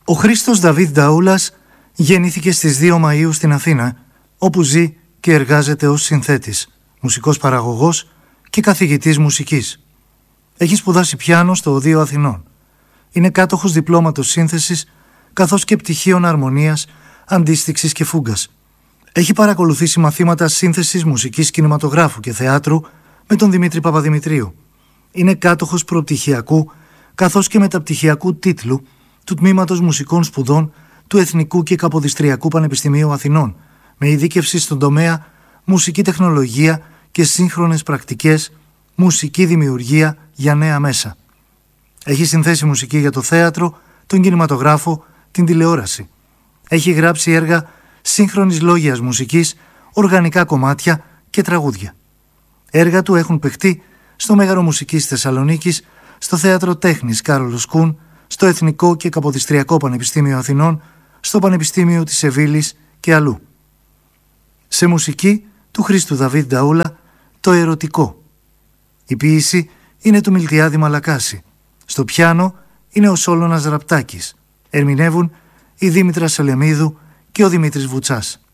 Ο Χρήστος Δαβίδ Νταούλας γεννήθηκε στις 2 Μαΐου στην Αθήνα, όπου ζει και εργάζεται ως συνθέτης, μουσικός παραγωγός και καθηγητής μουσικής. Έχει σπουδάσει πιάνο στο Οδείο Αθηνών. Είναι κάτοχος διπλώματος σύνθεσης, καθώς και πτυχίων αρμονίας, αντίστοιξης και φούγκας. Έχει παρακολουθήσει μαθήματα σύνθεσης μουσικής κινηματογράφου και θεάτρου με τον Δημήτρη Παπαδημητρίου. Είναι κάτοχος προπτυχιακού καθώς και μεταπτυχιακού τίτλου του Τμήματος Μουσικών Σπουδών του Εθνικού και Καποδιστριακού Πανεπιστημίου Αθηνών, με ειδίκευση στον τομέα μουσική τεχνολογία και σύγχρονες πρακτικές, μουσική δημιουργία για νέα μέσα. Έχει συνθέσει μουσική για το θέατρο, τον κινηματογράφο, την τηλεόραση. Έχει γράψει έργα σύγχρονης λόγιας μουσικής, οργανικά κομμάτια και τραγούδια. Έργα του έχουν παιχτεί στο Μέγαρο Μουσικής Θεσσαλονίκης, στο Θέατρο Τέχνης Κάρολος Κουν, στο Εθνικό και Καποδιστριακό Πανεπιστήμιο Αθηνών, στο Πανεπιστήμιο της Σεβίλης και αλλού. Σε μουσική του Χρήστου Δαβίδ Νταούλα, το ερωτικό. Η ποίηση είναι του Μιλτιάδη Μαλακάση. Στο πιάνο είναι ο Σόλωνας Ραπτάκης. Ερμηνεύουν η Δήμητρα Σελεμίδου και ο Δημήτρης Βουτσάς.